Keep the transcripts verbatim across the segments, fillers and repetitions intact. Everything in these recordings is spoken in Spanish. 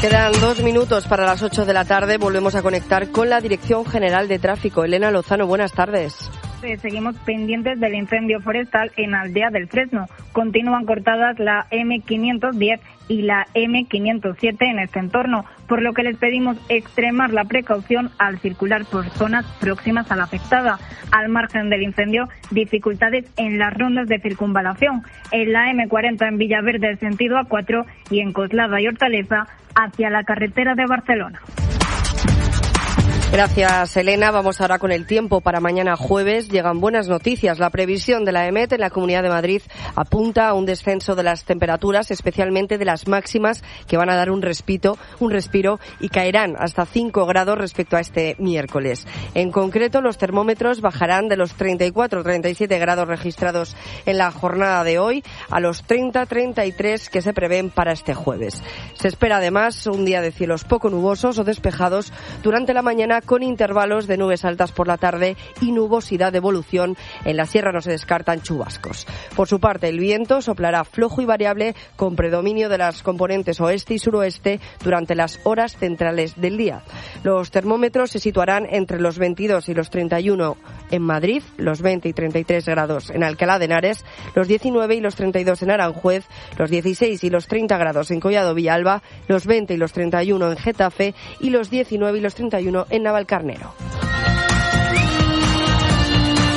Quedan dos minutos para las ocho de la tarde. Volvemos a conectar con la Dirección General de Tráfico. Elena Lozano, buenas tardes. Seguimos pendientes del incendio forestal en Aldea del Fresno. Continúan cortadas la eme quinientos diez y la eme quinientos siete en este entorno, por lo que les pedimos extremar la precaución al circular por zonas próximas a la afectada. Al margen del incendio, dificultades en las rondas de circunvalación. En la eme cuarenta en Villaverde, sentido A cuatro, y en Coslada y Hortaleza, hacia la carretera de Barcelona. Gracias, Elena. Vamos ahora con el tiempo para mañana jueves. Llegan buenas noticias. La previsión de la EMET en la Comunidad de Madrid apunta a un descenso de las temperaturas, especialmente de las máximas, que van a dar un respiro, un respiro y caerán hasta cinco grados respecto a este miércoles. En concreto, los termómetros bajarán de los treinta y cuatro a treinta y siete grados registrados en la jornada de hoy a los treinta a treinta y tres que se prevén para este jueves. Se espera además un día de cielos poco nubosos o despejados durante la mañana, con intervalos de nubes altas por la tarde y nubosidad de evolución. En la sierra no se descartan chubascos. Por su parte, el viento soplará flojo y variable con predominio de las componentes oeste y suroeste durante las horas centrales del día. Los termómetros se situarán entre los veintidós y los treinta y uno en Madrid, los veinte y treinta y tres grados en Alcalá de Henares, los diecinueve y los treinta y dos en Aranjuez, los dieciséis y los treinta grados en Collado Villalba, los veinte y los treinta y uno en Getafe y los diecinueve y los treinta y uno en Navalcarnero.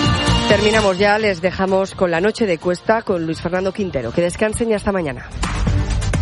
Terminamos ya, les dejamos con la noche de Cuesta con Luis Fernando Quintero. Que descansen y hasta mañana.